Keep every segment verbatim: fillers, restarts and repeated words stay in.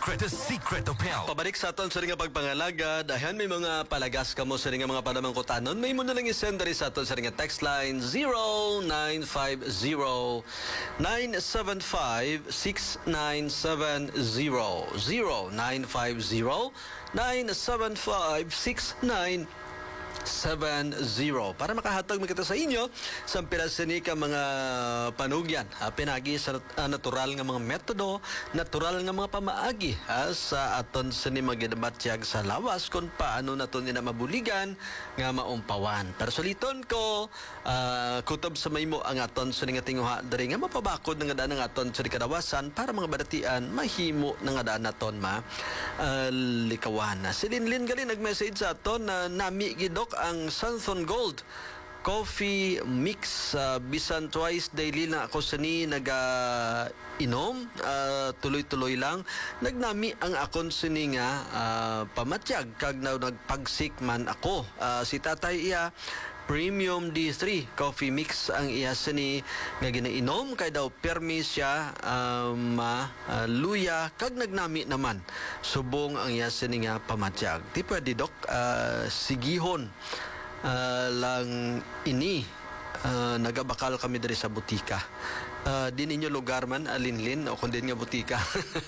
secret, the secret of health. Pabalik sa aton sa ring pagpangalaga, dahil may mga palagas ka mo sa ring mga panamangkutanon, may mo na lang isend diri sa aton sa ring text line zero nine five zero nine seven five six nine seven zero zero nine five zero nine seven five six nine seven zero para makahatag mo kita sa inyo sa pirasini ka mga panugyan ha, pinagi sa uh, natural nga mga metodo, natural nga mga pamaagi ha, sa aton sini magidabatyag sa lawas kung paano naton nila mabuligan nga maumpawan. Pero suliton ko uh, kutob sa maymo ang aton sini nga tinguha diri nga mapabakod nga daan ng aton sini kadawasan para mga badatian mahimo nga daan naton ma uh, likawan. Si Linlin gali nag-message sa aton na nami gidok ang Santhon Gold coffee mix, uh, bisan twice daily na ako sani naga inom, uh, tuloy-tuloy lang nagnami ang akon sini nga uh, pamatyag kag na nagpagsik man ako. Uh, si tatay iya Premium D three coffee mix ang iya sini nga ginainom kay daw permi siya um, uh, luya kag nagnami naman subong ang iya sini nga pamatyag. Di pwede dok uh, sigihon uh, lang ini uh, nagabakal kami diri sa butika. Uh, di ninyo lugar man, alinlin, o kundi nga butika.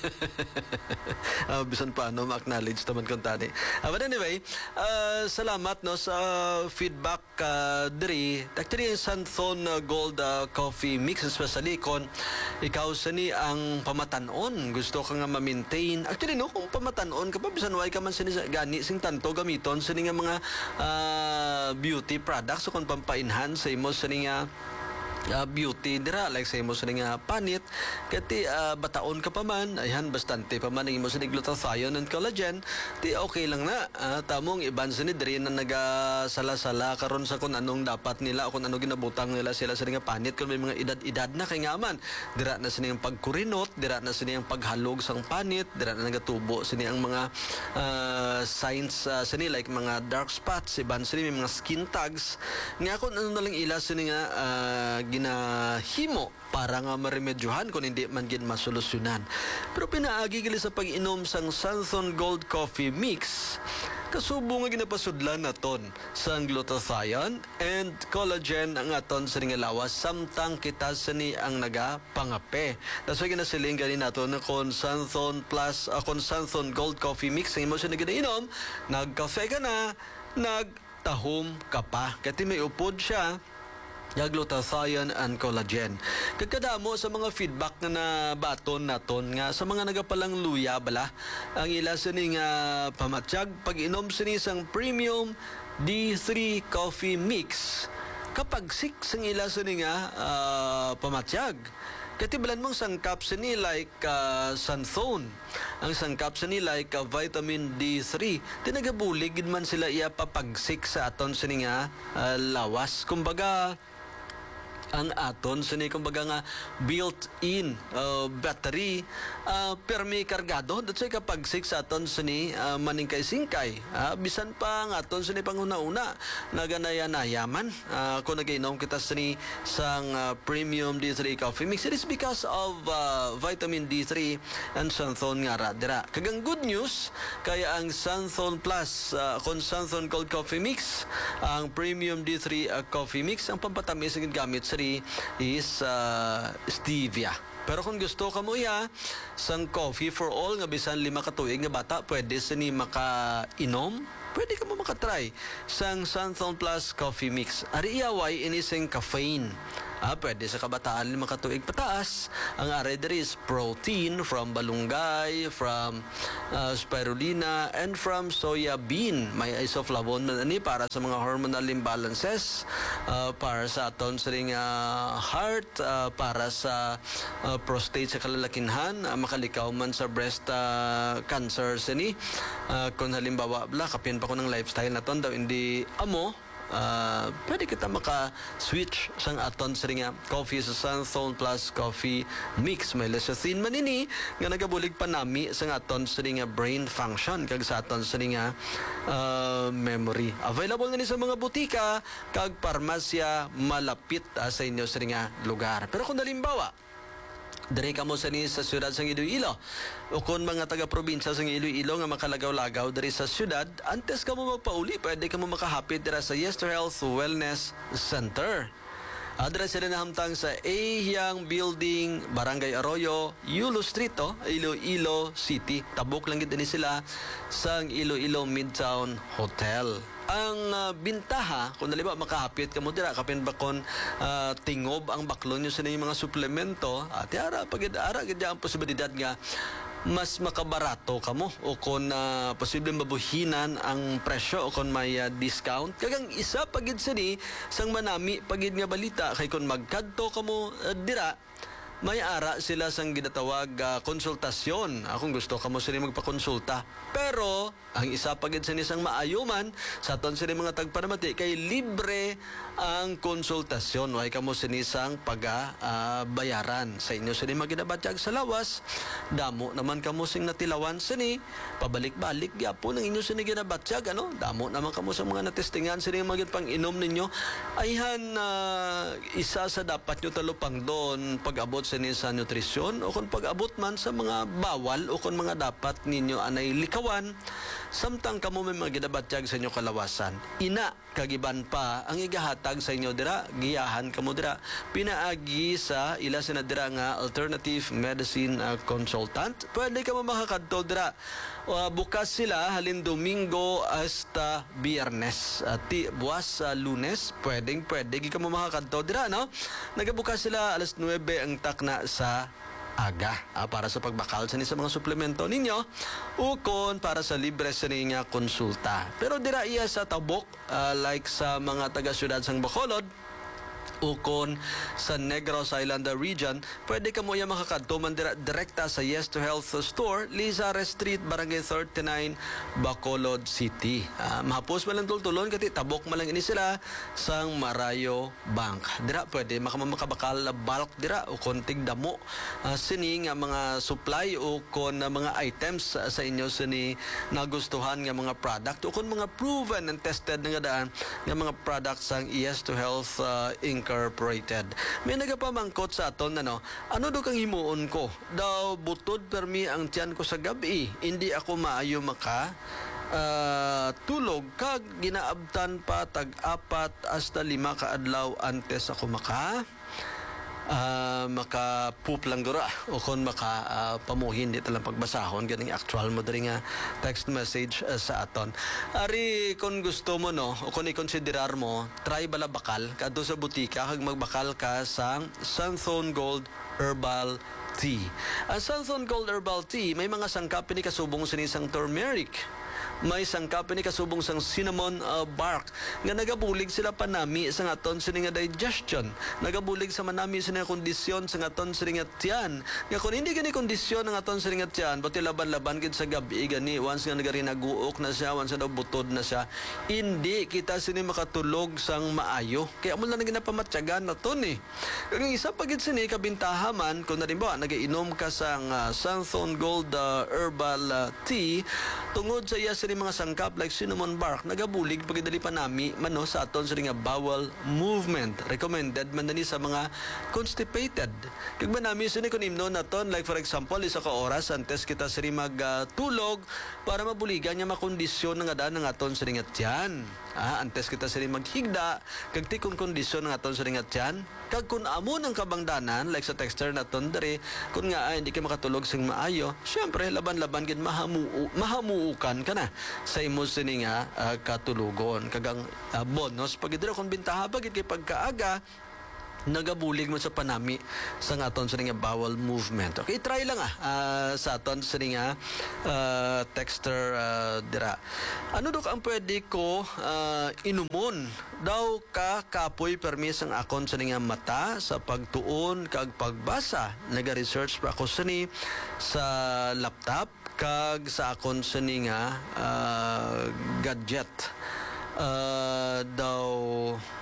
uh, bisan pa, no, ma-acknowledge naman kung tani. Uh, but anyway, uh, salamat no, sa feedback uh, diri. Actually, yung Santhon uh, Gold uh, Coffee Mix, especially kung ikaw sani ang pamatanon, gusto ka nga ma-maintain. Actually, no, kung pamatanon ka pa, bisan way ka man sini gani, sing tanto gamiton, sini nga mga uh, beauty products, so kung pampainhan sa imo, sini nga Uh, beauty dira like sa imo sa nga panit kati uh, bataon ka pa man ayan bastante pa man ang imo sa glutathione and collagen ti okay lang na uh, tamong iban sa ni diri na nagasala-sala karon sa kung anong dapat nila o kung ano ginabutang nila sila sa nga panit kung may mga edad-edad na kay nga man dira na sa niyang pagkurinot, dira na sa niyang paghalog sang panit, dira na nagatubo sa niyang mga uh, signs uh, sa ni like mga dark spots, iban sa may mga skin tags nga kung ano na lang ila sa nga uh, ginahimo para nga maremedyohan kung hindi man gid masolusyonan. Pero pinaagi gali sa pag-inom sang Santhon Gold Coffee Mix kasubo nga ginapasudlan naton sang glutathione and collagen ang aton sa nga lawas samtang kita sani ang nagapangape. That's why ginasiling gali naton kon Santhon plus uh, kon Santhon Gold Coffee Mix ang imo sa nagainom, nagkafe ka na, nagtahom ka pa. Kati may upod siya glutathione and collagen. Kagkadamo sa mga feedback na nabaton naton nga sa mga nagapalang luya bala ang ila sini nga pamatyag pag inom sini sang Premium D three Coffee Mix kapag sik sang ila sini nga uh, pamatyag. Katibalan mong sangkap sini like uh, Santhon. Ang sangkap sini like uh, vitamin D three. Tinagabulig man sila iya papagsik sa aton sini nga uh, lawas. Kumbaga ang aton sini kumbaga nga built-in uh, battery uh, permi kargado that's why kapag six aton sini uh, maningkay-singkay uh, bisan pa ang aton sini panguna-una naganaya-nayaman uh, kung nagainom kita sini sang uh, Premium D three Coffee Mix. It is because of uh, vitamin D three and Santhon nga radira. Kagang good news kaya ang Santhon Plus uh, kung Santhon Gold Coffee Mix ang Premium D three uh, Coffee Mix ang pampatamis ng gamit sa is uh, stevia. Pero kung gusto ka mo ya sang coffee for all nga bisan lima ka tuig nga bata pwede sini makainom, pwede ka mo makatry sang Santhon Plus Coffee Mix. Ari iyaway ini sing caffeine. Ah, pwede sa kabataan lima ka tuig pataas. Ang ari diri is protein from balunggay, from uh, spirulina, and from soya bean. May isoflavone man ani para sa mga hormonal imbalances, uh, para sa aton sa ring uh, heart, uh, para sa uh, prostate sa kalalakinhan, uh, makalikaw man sa breast uh, cancer sini. Uh, kung halimbawa bla kapin pa ko ng lifestyle naton daw hindi amo Uh, pwede kita maka-switch sang aton sa ringa coffee sa Santhon Plus Coffee Mix. May lecithin man ini nga nagabulig pa nami sang aton sa ringa brain function kag sa aton sa ringa uh, memory. Available nga ni sa mga butika kag parmasya malapit uh, sa inyo sa ringa lugar. Pero kung halimbawa Diri kamo sa ni sa siyudad sang Iloilo. O kung mga taga-probinsya sang Iloilo nga makalagaw-lagaw diri sa siyudad, antes kamo magpauli, pwede kamo makahapit dira sa Yester Health Wellness Center. Adres sila na hamtang sa Ahiyang Building, Barangay Arroyo, Yulo Street, oh, Iloilo City. Tabok lang gid ni sila sa Iloilo Midtown Hotel. Ang uh, bintaha, kung naliba makahapit ka mo dira, kapin bakon uh, tingob ang baklon nyo sa mga suplemento, at ara, pag ara, gadya ang posibilidad nga mas makabarato ka mo o kung uh, posibleng mabuhinan ang presyo o kung may uh, discount. Kagang isa pagid sini sang manami pagid nga balita kay kung magkadto ka mo uh, dira, may ara sila sang ginatawag uh, konsultasyon. Akong gusto ka mo sila magpakonsulta. Pero, ang isa pagid sa isang maayuman, sa aton sila mga tagpanamati, kay libre ang konsultasyon. Way ka mo sinisang pag-bayaran. Sa inyo sila maginabatyag sa lawas, damo naman ka mo sing natilawan sini, pabalik-balik, yapo ng inyo sila ginabatyag, ano? Damo naman ka mo sa mga natestingan sila yung maging pang-inom ninyo. Ayhan, uh, isa sa dapat nyo talupang doon pag-abot sa sa nutrisyon o kung pag-abot man sa mga bawal o kung mga dapat ninyo anay likawan, samtang kamo may maginabatyag sa inyo kalawasan. Ina, kagiban pa, ang igahatag sa inyo dira, giyahan kamo dira, pinaagi sa ila sina dira nga alternative medicine uh, consultant. Pwede kamo makakadto dira. Uh, bukas sila halin Domingo hasta Biyernes. Uh, ti, buwas sa uh, Lunes, pwedeng pwede gi kamo makakadto dira, no? Nagabukas sila alas nuwebe ang takna sa aga ah, para sa pagbakal sa, sa mga suplemento ninyo ukon para sa libre sa niya konsulta. Pero dira iya sa tabok uh, like sa mga taga-syudad sang Bacolod ukon sa Negros Island region, pwede ka mo yung makakadto man dira, direkta sa Yes to Health Store, Lizares Street, Barangay thirty-nine, Bacolod City. Uh, mahapos man lang tultulon, kati tabok man lang ini sila sang Marayo Bank. Dira, pwede makamabakal bulk dira o konting damo. Uh, sini nga mga supply o kon uh, mga items uh, sa inyo sini nagustuhan nga mga product o kon mga proven and tested nga daan nga mga products sang Yes to Health uh, Incorporated. May nagapamangkot sa aton ano, ano do kang himuon ko? Daw butod permi ang tiyan ko sa gabi. Hindi ako maayo maka uh, tulog kag ginaabtan pa tag apat hasta lima ka adlaw antes ako maka Uh, maka poop lang dura o kung maka uh, pamuhin di talang pagbasahon ganing actual mo diri nga text message uh, sa aton. Ari kung gusto mo no o kung i-considerar mo, try bala bakal kadto sa butika kag magbakal ka sang Sunthorn Gold Herbal Tea. Ang Sunthorn Gold Herbal Tea may mga sangkap ni kasubong sinisang turmeric. May sangkap ni kasubong sang cinnamon uh, bark nga nagabulig sila panami sa aton sini nga digestion, nagabulig sa manami sa nga kondisyon sa aton sini nga tiyan. Nga kung hindi gani kondisyon ng aton sini nga tiyan, pati laban-laban gid sa gabi gani once nga nagarinaguok na siya, once na butod na siya, hindi kita sini makatulog sang maayo. Kaya mo lang ginapamatyagan na ton eh. Kung isa pa gid sini kabintaha man kung nalimbawa nagainom ka sang uh, Sunthorn Gold uh, Herbal uh, Tea tungod sa iya ni mga sangkap like cinnamon bark, nagabulig pagidali pa nami mano sa aton sa nga bowel movement. Recommended man nani sa mga constipated. Kag ba nami sini kun imnon naton like for example isa ka oras antes kita siri magtulog uh, para mabuligan nya makondisyon nga daan ng aton sa nga tiyan. Ah, antes kita siri maghigda kag tikon kondisyon ng aton sa nga tiyan. Kag kun amo ng kabangdanan like sa texter naton dere kun nga ay, hindi ka makatulog sing maayo, syempre laban-laban gid mahamu mahamuukan ka na sa imo sini nga uh, katulugon kagang uh, bonus pag idra kon bintaha pagid kay pagkaaga nagabulig mo sa panami sa aton sa nga bowel movement. Okay, try lang ah uh, sa aton sa nga uh, texter uh, dira. Ano dok ang pwede ko uh, inumon daw ka kapoy permis ang akon sa nga mata sa pagtuon kag pagbasa. Naga-research pa ako sini sa laptop kag sa akon sa nga uh, gadget uh, daw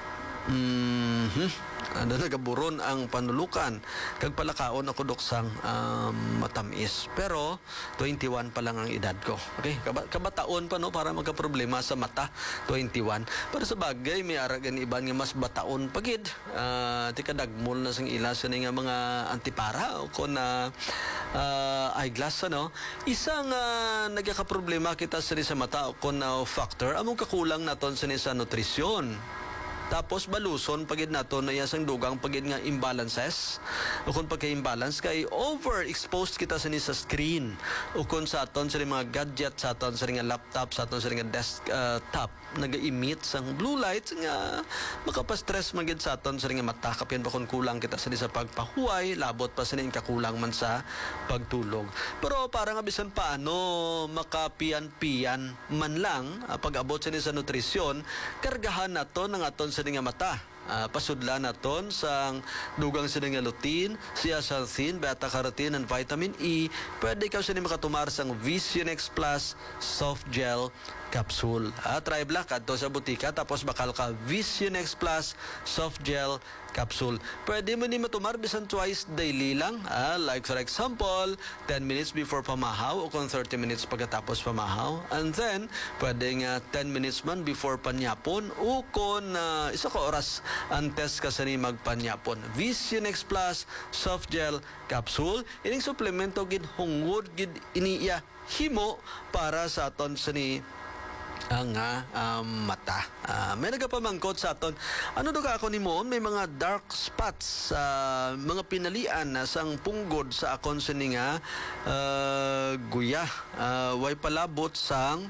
Mhm. Ano nagaburon ang panulukan kag palakaon ako doksang um, matamis, pero twenty-one pa lang ang edad ko. Okay, Kaba, kabataon pa no para magka-problema sa mata. twenty-one, pero sa bagay may aragan iban nga mas bataon pagid. Uh, tika dagmol na sang ila sa nga mga antipara o kon na uh, eyeglass ano. Isang uh, nagaka-problema kita sa sa mata o kon na factor among kakulang naton sa sa nutrisyon. Tapos baluson pagid nato na yasang dugang pagid nga imbalances o kung pagka-imbalance kay overexposed kita sa ni sa screen o kung sa aton sa mga gadget sa aton sa nga laptop sa aton sa nga desktop naga-emit sang blue lights nga makapastress magid sa aton sa nga mata kapyan pa kung kulang kita sa ni sa pagpahuway labot pa sa ni kakulang man sa pagtulog. Pero para nga bisan paano makapian-pian man lang uh, pag-abot sa ni sa nutrisyon kargahan nato ng aton sa nga mata. Uh, pasudlan naton sang dugang sa nga lutein, zeaxanthin, beta-carotene, and vitamin E. Pwede ikaw sa ni makatumar sang Vision X Plus Soft Gel Capsule. Ah, try black adto sa butika tapos bakal ka Vision X Plus Soft Gel Capsule. Pwede mo ni matumar bisan twice daily lang. Ah, like for example, ten minutes before pamahaw o kung thirty minutes pagkatapos pamahaw. And then, pwede nga ten minutes man before panyapon o kung uh, isa ka oras antes ka sa ni magpanyapon. Vision X Plus Soft Gel Capsule. Ining suplemento gid hungod gid iniya himo para sa aton sa ni ang uh, um, mata. Uh, may nagapamangkot sa aton. Ano do ka ako ni mo? May mga dark spots sa uh, mga pinalian na sang punggod sa akon sini nga uh, guya. Uh, way palabot sang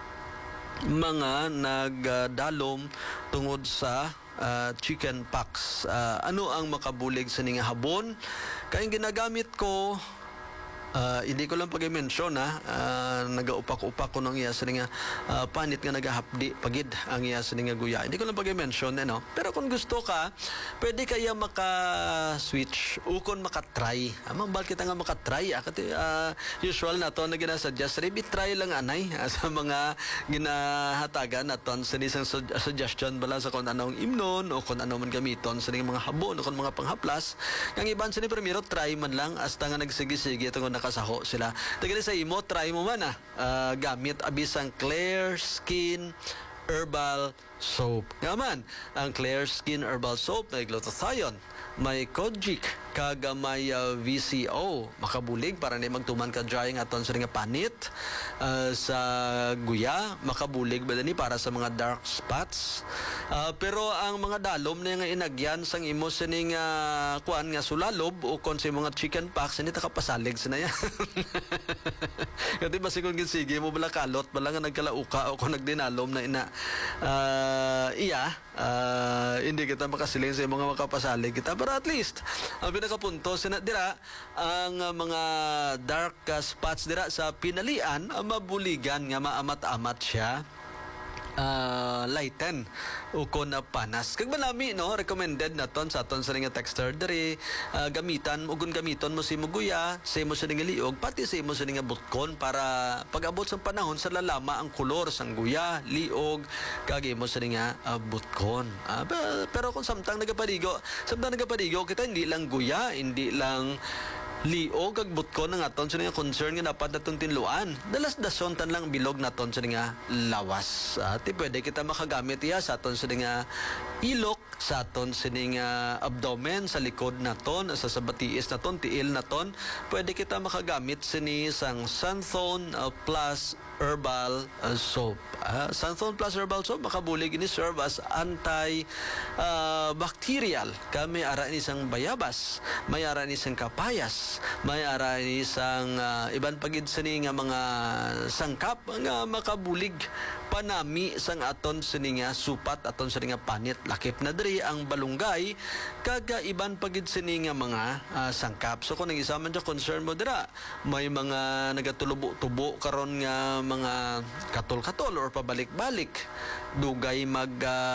mga nagdalom tungod sa uh, chicken pox. Uh, ano ang makabulig sa nga habon? Kaya ginagamit ko Uh, hindi ko lang pag-mention ha, uh, nagaupak-upak ko ng iya sa nga uh, panit nga nagahapdi pagid ang iya sa nga guya. Hindi ko lang pag-mention eh, no? Pero kung gusto ka, pwede kaya maka-switch o kung maka-try. Amang bakit nga maka-try? Ah? Kasi uh, usual na to na ginasuggest, maybe try lang anay uh, sa mga ginahatagan na to sa isang su- suggestion bala sa kung anong imnon o kung ano man gamiton sa mga habon o kung mga panghaplas. Ang iban sa ni primero, try man lang hasta nga nagsigi-sige itong nakasaho sila. Tagali sa imo, try mo man ah. Uh, gamit abisang Clear Skin Herbal Soap. Nga man, ang Clear Skin Herbal Soap may glutathione, may kojic, kaga may uh, V C O. Makabulig para ni magtuman ka dry nga aton sa nga panit uh, sa guya. Makabulig ba ni para sa mga dark spots. Uh, pero ang mga dalom na nga inagyan sang imo sa nga kuan nga sulalob o kon sa mga chicken pox ni takapasalig sa na yan. Kasi basi kung ginsige mo bala kalot bala nga nagkalauka o kung nagdinalom na ina uh, iya uh, hindi kita makasiling sa mga makapasalig kita, pero at least ang pinakapunto sina dira ang uh, mga dark uh, spots dira sa pinalian uh, mabuligan nga maamat-amat siya uh, lighten o kon na panas. Kag malami no, recommended na ton sa aton sa nga texter diri uh, gamitan ugon gamiton mo si muguya, sa mo sa nga liog, pati sa mo sa nga butkon para pag-abot sa panahon sa lalama ang kolor sang guya, liog, kag mo sa nga uh, butkon. Uh, pero kung samtang nagapadigo, samtang nagapadigo kita hindi lang guya, hindi lang liog kag butkon nga aton sa nga concern nga dapat natong tinluan. Dalas dason tan lang bilog naton sa nga lawas. Ati uh, pwede kita makagamit iya sa aton sa nga ilok, sa aton sa nga abdomen, sa likod naton, sa sabatiis naton, tiil naton. Pwede kita makagamit sini sang Sunthone uh, Plus Herbal uh, Soap. Uh, Sunthone Plus Herbal Soap makabulig ini serve as anti uh, bacterial. Kami ara ni sang bayabas, may ara ni sang kapayas, may ara ni sang uh, iban pagid sini nga mga sangkap nga makabulig panami sang aton sini nga supat aton sini nga panit lakip na diri ang balunggay kaga iban pagid sini nga mga uh, sangkap. So kung nag-isaman siya concern mo dira may mga nagatulubo-tubo karon nga mga katol-katol or pabalik-balik dugay mag uh,